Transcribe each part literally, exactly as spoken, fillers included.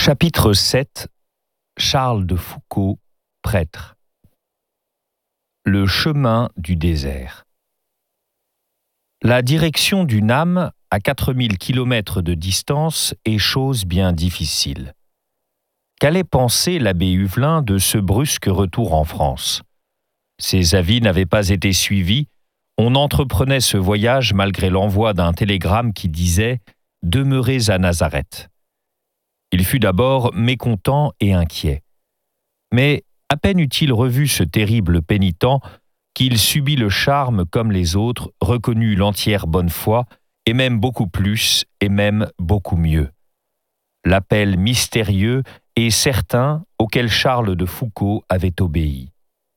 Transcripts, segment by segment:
Chapitre sept. Charles de Foucauld, prêtre. Le chemin du désert. La direction du Nam, à quatre mille kilomètres de distance, est chose bien difficile. Qu'allait penser l'abbé Huvelin de ce brusque retour en France? Ses avis n'avaient pas été suivis. On entreprenait ce voyage malgré l'envoi d'un télégramme qui disait « Demeurez à Nazareth ». Il fut d'abord mécontent et inquiet. Mais à peine eut-il revu ce terrible pénitent qu'il subit le charme comme les autres, reconnut l'entière bonne foi, et même beaucoup plus, et même beaucoup mieux. L'appel mystérieux et certain auquel Charles de Foucauld avait obéi.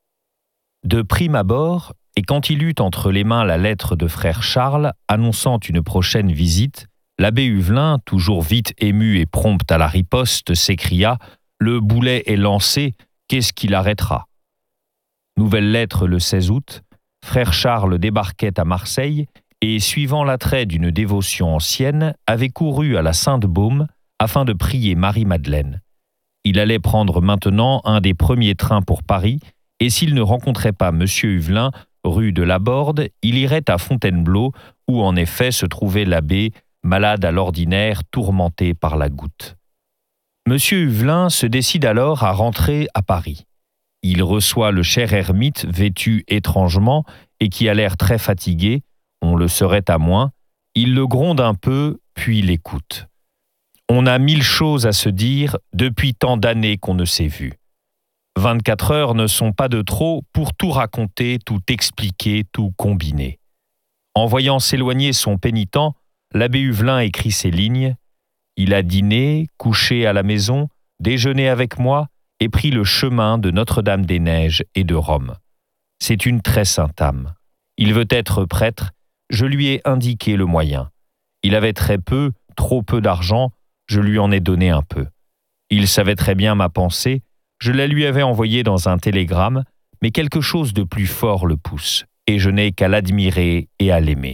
De prime abord, et quand il eut entre les mains la lettre de frère Charles annonçant une prochaine visite, l'abbé Huvelin, toujours vite ému et prompt à la riposte, s'écria « Le boulet est lancé, qu'est-ce qui l'arrêtera ?» Nouvelle lettre le seize août, frère Charles débarquait à Marseille et, suivant l'attrait d'une dévotion ancienne, avait couru à la Sainte-Baume afin de prier Marie-Madeleine. Il allait prendre maintenant un des premiers trains pour Paris et s'il ne rencontrait pas M. Huvelin, rue de la Borde, il irait à Fontainebleau où en effet se trouvait l'abbé, malade à l'ordinaire, tourmenté par la goutte. Monsieur Huvelin se décide alors à rentrer à Paris. Il reçoit le cher ermite vêtu étrangement et qui a l'air très fatigué, on le serait à moins, il le gronde un peu, puis l'écoute. On a mille choses à se dire depuis tant d'années qu'on ne s'est vu. Vingt-quatre heures ne sont pas de trop pour tout raconter, tout expliquer, tout combiner. En voyant s'éloigner son pénitent, l'abbé Huvelin écrit ces lignes « Il a dîné, couché à la maison, déjeuné avec moi et pris le chemin de Notre-Dame-des-Neiges et de Rome. C'est une très sainte âme. Il veut être prêtre, je lui ai indiqué le moyen. Il avait très peu, trop peu d'argent, je lui en ai donné un peu. Il savait très bien ma pensée, je la lui avais envoyée dans un télégramme, mais quelque chose de plus fort le pousse, et je n'ai qu'à l'admirer et à l'aimer. »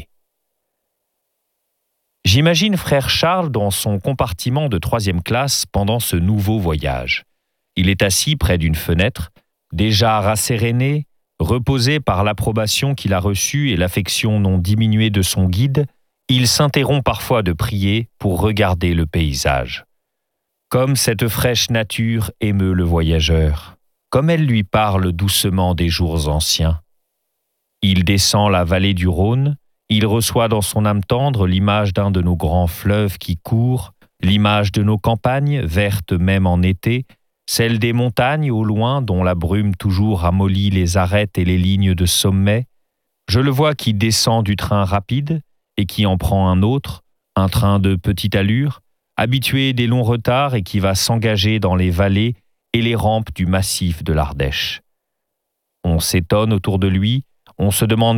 J'imagine frère Charles dans son compartiment de troisième classe pendant ce nouveau voyage. Il est assis près d'une fenêtre, déjà rasséréné, reposé par l'approbation qu'il a reçue et l'affection non diminuée de son guide, il s'interrompt parfois de prier pour regarder le paysage. Comme cette fraîche nature émeut le voyageur, comme elle lui parle doucement des jours anciens. Il descend la vallée du Rhône, il reçoit dans son âme tendre l'image d'un de nos grands fleuves qui courent, l'image de nos campagnes, vertes même en été, celle des montagnes au loin dont la brume toujours ramollit les arêtes et les lignes de sommet. Je le vois qui descend du train rapide et qui en prend un autre, un train de petite allure, habitué des longs retards et qui va s'engager dans les vallées et les rampes du massif de l'Ardèche. On s'étonne autour de lui, on se demande